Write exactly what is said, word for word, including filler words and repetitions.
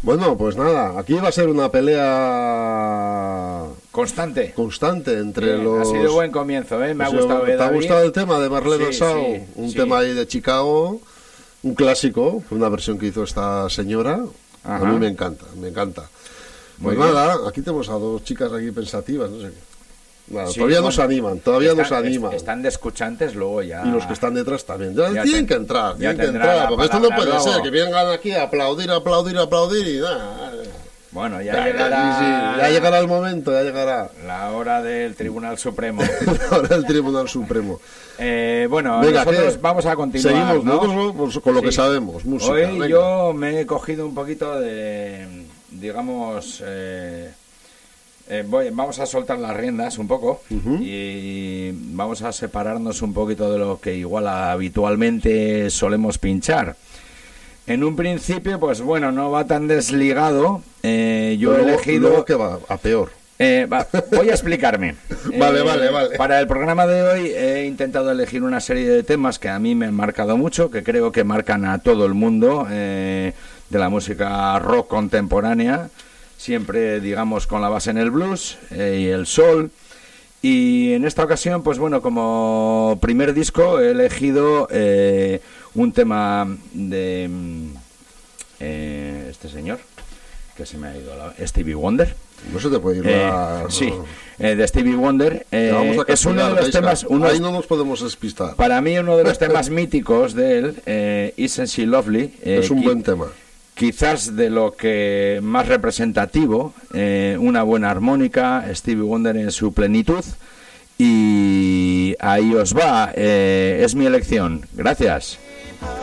Bueno, pues nada, aquí va a ser una pelea constante. Constante entre Bien, los... Ha sido buen comienzo, ¿eh? Me ha o sea, gustado. ¿Te David? ha gustado el tema de Marlene Sí, Shaw? sí, un sí. tema ahí de Chicago, un clásico, una versión que hizo esta señora. Ajá. A mí me encanta, me encanta. Muy Pues bien. nada, aquí tenemos a dos chicas aquí pensativas, no sé qué. Nada, Sí, todavía bueno, nos animan, todavía están, nos animan. est- Están de escuchantes, luego ya. Y los que están detrás también. Ya Ya tienen ten- que entrar, ya tienen que tendrá entrar, la porque esto no palabra puede luego. ser, que vengan aquí a aplaudir, aplaudir, aplaudir y nada. Bueno, ya Ya, llegará. sí, sí, ya llegará el momento, ya llegará. La hora del Tribunal Supremo. Ahora el Tribunal Supremo. Eh, bueno, Venga, nosotros ¿qué? vamos a continuar. Seguimos ¿no? nosotros pues, con lo que Sí. sabemos, música. Hoy venga. yo me he cogido un poquito de, digamos, eh, eh, voy, vamos a soltar las riendas un poco Ujú. y vamos a separarnos un poquito de lo que igual habitualmente solemos pinchar. En un principio, pues bueno, no va tan desligado. Eh, yo Pero he luego- elegido... luego que va a peor. Eh, va, voy a explicarme. Vale, Eh, vale, vale. Para el programa de hoy he intentado elegir una serie de temas que a mí me han marcado mucho, que creo que marcan a todo el mundo eh, de la música rock contemporánea, siempre, digamos, con la base en el blues eh, y el soul. Y en esta ocasión, pues bueno, como primer disco he elegido eh, un tema de mm, eh, este señor, que se me ha ido a la... Stevie Wonder. No se te puede ir Eh, la... sí, eh, de Stevie Wonder. Te eh, vamos a es uno de castigar, los Gaisca. temas, uno Ahí no nos podemos despistar. para mí uno de los temas míticos de él, eh, Isn't She Lovely. eh, Es un qui- buen tema. Quizás de lo que más representativo, eh, una buena armónica, Stevie Wonder en su plenitud. Y ahí os va, eh, es mi elección. Gracias.